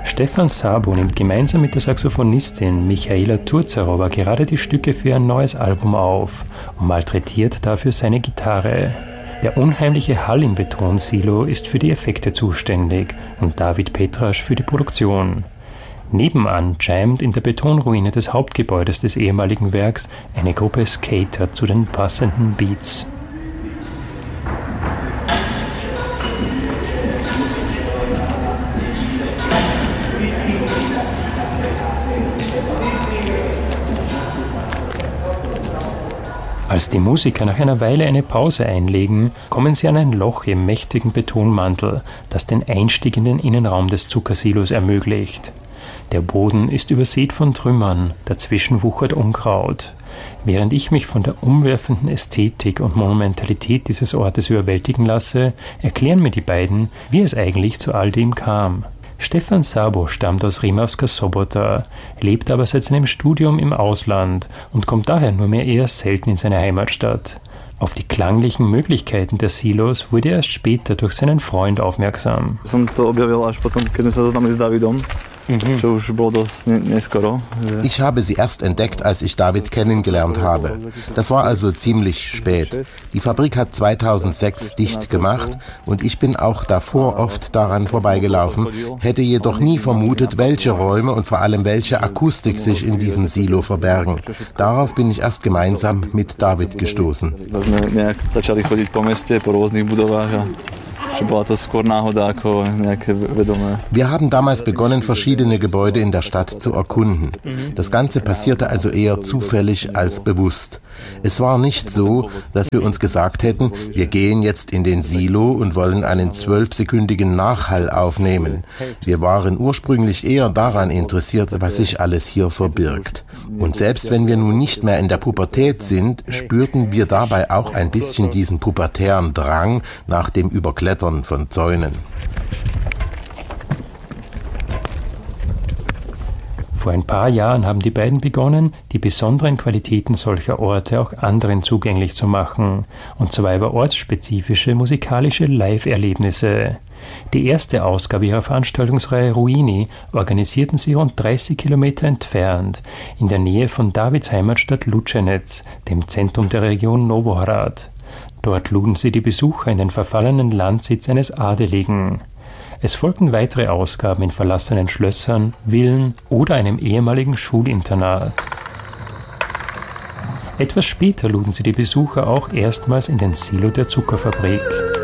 Stefan Sabo nimmt gemeinsam mit der Saxophonistin Michaela Turzarowa gerade die Stücke für ein neues Album auf und malträtiert dafür seine Gitarre. Der unheimliche Hall im Betonsilo ist für die Effekte zuständig und David Petrasch für die Produktion. Nebenan jammt in der Betonruine des Hauptgebäudes des ehemaligen Werks eine Gruppe Skater zu den passenden Beats. Als die Musiker nach einer Weile eine Pause einlegen, kommen sie an ein Loch im mächtigen Betonmantel, das den Einstieg in den Innenraum des Zuckersilos ermöglicht. Der Boden ist übersät von Trümmern, dazwischen wuchert Unkraut. Während ich mich von der umwerfenden Ästhetik und Monumentalität dieses Ortes überwältigen lasse, erklären mir die beiden, wie es eigentlich zu all dem kam. Stefan Sabo stammt aus Rimavska Sobota, lebt aber seit seinem Studium im Ausland und kommt daher nur mehr eher selten in seine Heimatstadt. Auf die klanglichen Möglichkeiten der Silos wurde er erst später durch seinen Freund aufmerksam. Ich habe sie erst entdeckt, als ich David kennengelernt habe. Das war also ziemlich spät. Die Fabrik hat 2006 dicht gemacht und ich bin auch davor oft daran vorbeigelaufen, hätte jedoch nie vermutet, welche Räume und vor allem welche Akustik sich in diesem Silo verbergen. Darauf bin ich erst gemeinsam mit David gestoßen. Wir haben damals begonnen, verschiedene Gebäude in der Stadt zu erkunden. Das Ganze passierte also eher zufällig als bewusst. Es war nicht so, dass wir uns gesagt hätten, wir gehen jetzt in den Silo und wollen einen 12-sekündigen Nachhall aufnehmen. Wir waren ursprünglich eher daran interessiert, was sich alles hier verbirgt. Und selbst wenn wir nun nicht mehr in der Pubertät sind, spürten wir dabei auch ein bisschen diesen pubertären Drang nach dem Überklettern von Zäunen. Vor ein paar Jahren haben die beiden begonnen, die besonderen Qualitäten solcher Orte auch anderen zugänglich zu machen, und zwar über ortsspezifische musikalische Live-Erlebnisse. Die erste Ausgabe ihrer Veranstaltungsreihe Ruini organisierten sie rund 30 Kilometer entfernt, in der Nähe von Davids Heimatstadt Lučenec, dem Zentrum der Region Novohrad. Dort luden sie die Besucher in den verfallenen Landsitz eines Adeligen. Es folgten weitere Ausgaben in verlassenen Schlössern, Villen oder einem ehemaligen Schulinternat. Etwas später luden sie die Besucher auch erstmals in den Silo der Zuckerfabrik.